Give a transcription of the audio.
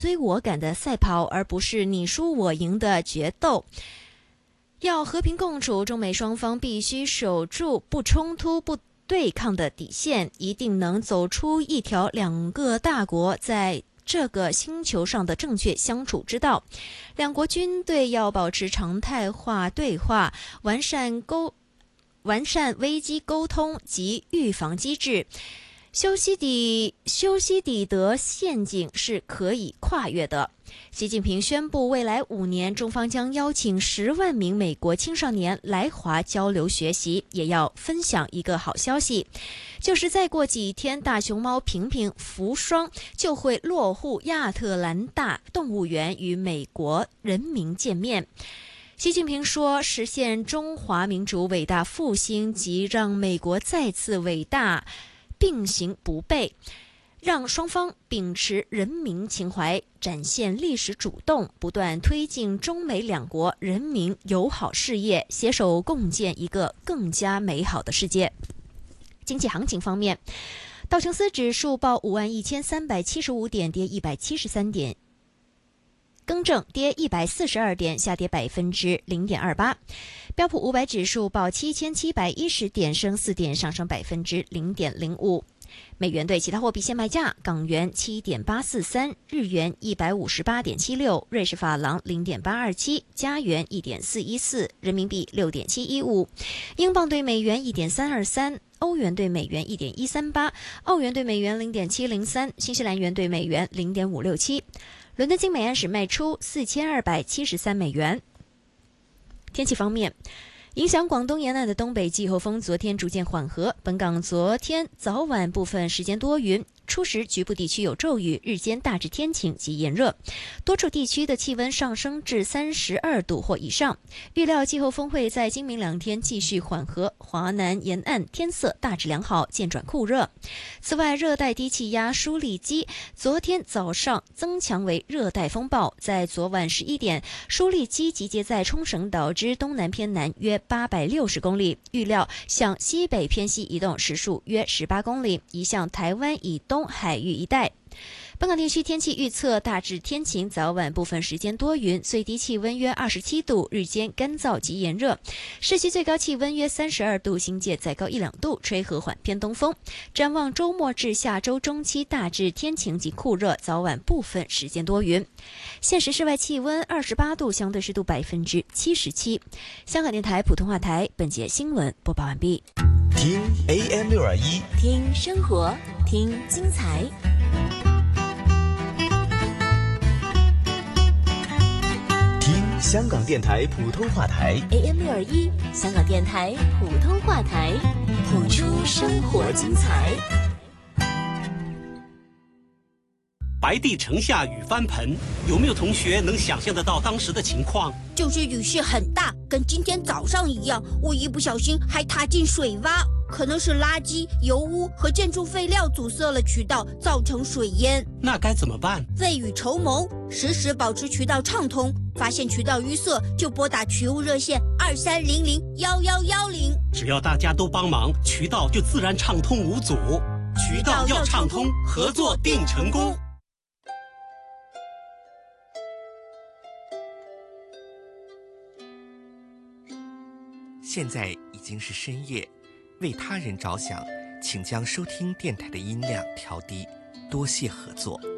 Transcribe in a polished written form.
追我赶的赛跑，而不是你输我赢的决斗。要和平共处，中美双方必须守住不冲突、不对抗的底线，一定能走出一条两个大国在这个星球上的正确相处之道。两国军队要保持常态化对话，完善危机沟通及预防机制。修昔底德陷阱是可以跨越的。习近平宣布，未来5年，中方将邀请10万名美国青少年来华交流学习。也要分享一个好消息，就是再过几天，大熊猫平平福双就会落户亚特兰大动物园，与美国人民见面。习近平说，实现中华民族伟大复兴及让美国再次伟大并行不悖，让双方秉持人民情怀，展现历史主动，不断推进中美两国人民友好事业，携手共建一个更加美好的世界。经济行情方面，道琼斯指数报51375点，跌173点，更正跌142点，下跌0.28%。标普500指数报7710点，升4点，上升0.05%。美元对其他货币现卖价：港元7.843，日元158.76，瑞士法郎0.827，加元1.414，人民币6.715，英镑对美元1.323，欧元对美元1.138，澳元对美元0.703，新西兰元对美元0.567。伦敦金每安士卖出4273美元。天气方面，影响广东沿岸的东北季候风昨天逐渐缓和，本港昨天早晚部分时间多云，初时局部地区有骤雨，日间大致天晴及炎热，多处地区的气温上升至32度或以上。预料季候风会在今明2天继续缓和，华南沿岸天色大致良好，渐转酷热。此外，热带低气压舒力基昨天早上增强为热带风暴，在昨晚11点，舒力基集结在冲绳岛之东南偏南约860公里，预料向西北偏西移动，时速约18公里，移向台湾以东海域一带。本港地区天气预测大致天晴，早晚部分时间多云，最低气温约27度，日间干燥及炎热，市区最高气温约32度，新界再高1-2度，吹和缓偏东风。展望周末至下周中期大致天晴及酷热，早晚部分时间多云。现时室外气温28度，相对湿度77%。香港电台普通话台本节新闻播报完毕。 听 AM621， 听生活，听精彩。 香港电台普通话台 AM621，香港电台普通话台，谱出生活精彩。 白帝城下雨翻盆，有没有同学能想象得到当时的情况？ 就是雨势很大，跟今天早上一样，我一不小心还踏进水洼，可能是垃圾、油污和建筑废料阻塞了渠道，造成水淹。 那该怎么办？ 未雨绸缪，时时保持渠道畅通，发现渠道淤塞就拨打渠务热线23001110。 只要大家都帮忙，渠道就自然畅通无阻。渠道要畅通，合作定成功。 现在已经是深夜，为他人着想，请将收听电台的音量调低，多谢合作。